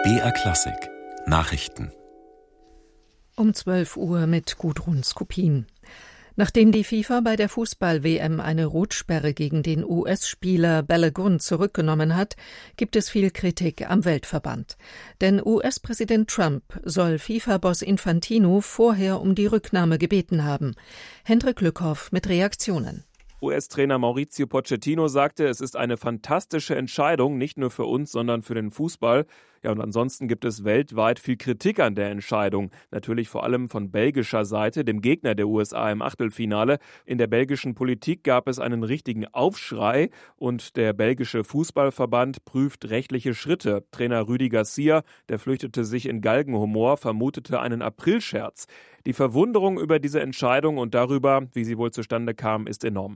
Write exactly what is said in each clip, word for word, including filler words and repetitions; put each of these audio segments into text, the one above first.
B R Klassik Nachrichten Um zwölf Uhr mit Gudrun Skopin. Nachdem die FIFA bei der Fußball-W M eine Rotsperre gegen den U S-Spieler Balogun zurückgenommen hat, gibt es viel Kritik am Weltverband. Denn U S-Präsident Trump soll FIFA-Boss Infantino vorher um die Rücknahme gebeten haben. Hendrik Lückhoff mit Reaktionen. U S-Trainer Mauricio Pochettino sagte, es ist eine fantastische Entscheidung, nicht nur für uns, sondern für den Fußball. Ja, und ansonsten gibt es weltweit viel Kritik an der Entscheidung. Natürlich vor allem von belgischer Seite, dem Gegner der U S A im Achtelfinale. In der belgischen Politik gab es einen richtigen Aufschrei und der belgische Fußballverband prüft rechtliche Schritte. Trainer Rudi Garcia, der flüchtete sich in Galgenhumor, vermutete einen Aprilscherz. Die Verwunderung über diese Entscheidung und darüber, wie sie wohl zustande kam, ist enorm.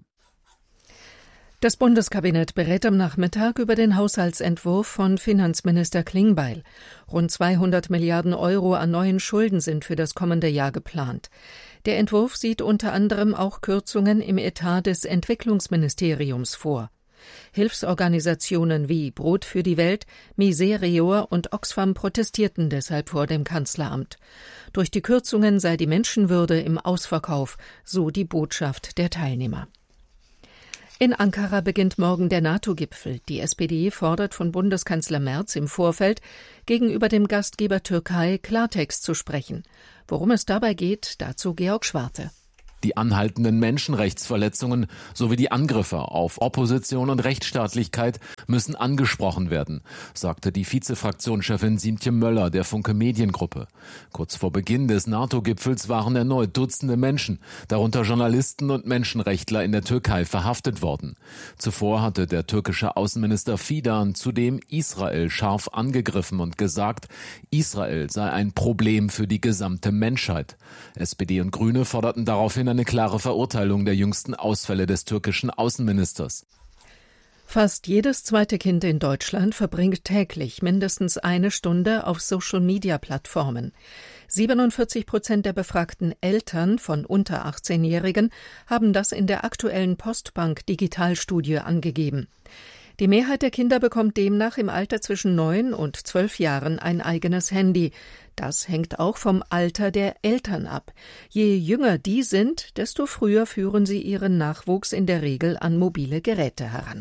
Das Bundeskabinett berät am Nachmittag über den Haushaltsentwurf von Finanzminister Klingbeil. Rund zweihundert Milliarden Euro an neuen Schulden sind für das kommende Jahr geplant. Der Entwurf sieht unter anderem auch Kürzungen im Etat des Entwicklungsministeriums vor. Hilfsorganisationen wie Brot für die Welt, Miserior und Oxfam protestierten deshalb vor dem Kanzleramt. Durch die Kürzungen sei die Menschenwürde im Ausverkauf, so die Botschaft der Teilnehmer. In Ankara beginnt morgen der NATO-Gipfel. Die S P D fordert von Bundeskanzler Merz im Vorfeld, gegenüber dem Gastgeber Türkei Klartext zu sprechen. Worum es dabei geht, dazu Georg Schwarte. Die anhaltenden Menschenrechtsverletzungen sowie die Angriffe auf Opposition und Rechtsstaatlichkeit müssen angesprochen werden, sagte die Vizefraktionschefin Siemtje Möller der Funke Mediengruppe. Kurz vor Beginn des NATO-Gipfels waren erneut Dutzende Menschen, darunter Journalisten und Menschenrechtler in der Türkei, verhaftet worden. Zuvor hatte der türkische Außenminister Fidan zudem Israel scharf angegriffen und gesagt, Israel sei ein Problem für die gesamte Menschheit. S P D und Grüne forderten daraufhin eine klare Verurteilung der jüngsten Ausfälle des türkischen Außenministers. Fast jedes zweite Kind in Deutschland verbringt täglich mindestens eine Stunde auf Social-Media-Plattformen. siebenundvierzig Prozent der befragten Eltern von unter achtzehnjährigen haben das in der aktuellen Postbank-Digitalstudie angegeben. Die Mehrheit der Kinder bekommt demnach im Alter zwischen neun und zwölf Jahren ein eigenes Handy. Das hängt auch vom Alter der Eltern ab. Je jünger die sind, desto früher führen sie ihren Nachwuchs in der Regel an mobile Geräte heran.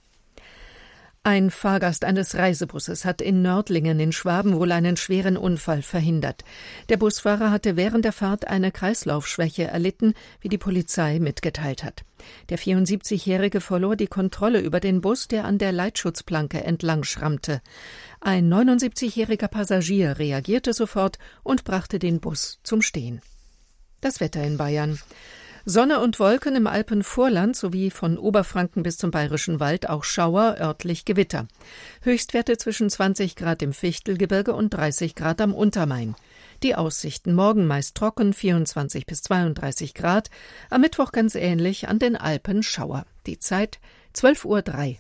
Ein Fahrgast eines Reisebusses hat in Nördlingen in Schwaben wohl einen schweren Unfall verhindert. Der Busfahrer hatte während der Fahrt eine Kreislaufschwäche erlitten, wie die Polizei mitgeteilt hat. Der vierundsiebzigjährige verlor die Kontrolle über den Bus, der an der Leitschutzplanke entlang schrammte. Ein neunundsiebzigjähriger Passagier reagierte sofort und brachte den Bus zum Stehen. Das Wetter in Bayern. Sonne und Wolken im Alpenvorland sowie von Oberfranken bis zum Bayerischen Wald auch Schauer, örtlich Gewitter. Höchstwerte zwischen zwanzig Grad im Fichtelgebirge und dreißig Grad am Untermain. Die Aussichten: morgen meist trocken, vierundzwanzig bis zweiunddreißig Grad. Am Mittwoch ganz ähnlich, an den Alpen Schauer. Die Zeit zwölf Uhr drei.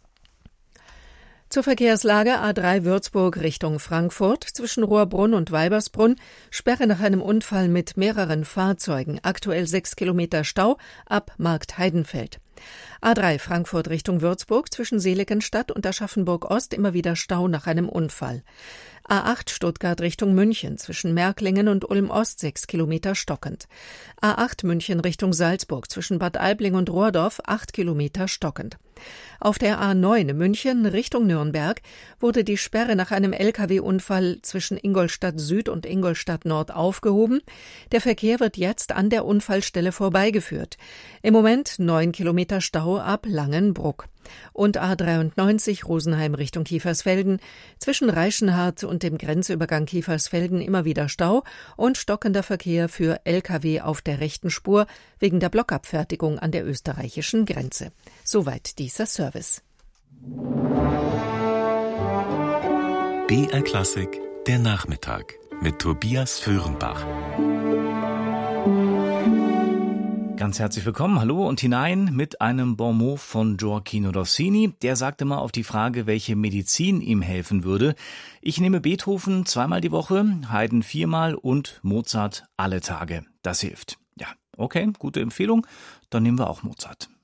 Zur Verkehrslage: A drei Würzburg Richtung Frankfurt, zwischen Rohrbrunn und Weibersbrunn, Sperre nach einem Unfall mit mehreren Fahrzeugen, aktuell sechs Kilometer Stau ab Markt Heidenfeld. A drei Frankfurt Richtung Würzburg, zwischen Seligenstadt und Aschaffenburg-Ost immer wieder Stau nach einem Unfall. A acht Stuttgart Richtung München, zwischen Märklingen und Ulm-Ost sechs Kilometer stockend. A acht München Richtung Salzburg, zwischen Bad Aibling und Rohrdorf acht Kilometer stockend. Auf der A neun München Richtung Nürnberg wurde die Sperre nach einem L K W-Unfall zwischen Ingolstadt Süd und Ingolstadt Nord aufgehoben. Der Verkehr wird jetzt an der Unfallstelle vorbeigeführt. Im Moment neun Kilometer Stau ab Langenbruck. Und A dreiundneunzig Rosenheim Richtung Kiefersfelden, zwischen Reichenhardt und dem Grenzübergang Kiefersfelden immer wieder Stau und stockender Verkehr für L K W auf der rechten Spur wegen der Blockabfertigung an der österreichischen Grenze. Soweit dieser Service. B R Klassik, der Nachmittag mit Tobias Föhrenbach. Ganz herzlich willkommen, hallo und hinein mit einem Bonmot von Gioacchino Rossini. Der sagte mal auf die Frage, welche Medizin ihm helfen würde: Ich nehme Beethoven zweimal die Woche, Haydn viermal und Mozart alle Tage. Das hilft. Ja, okay, gute Empfehlung. Dann nehmen wir auch Mozart.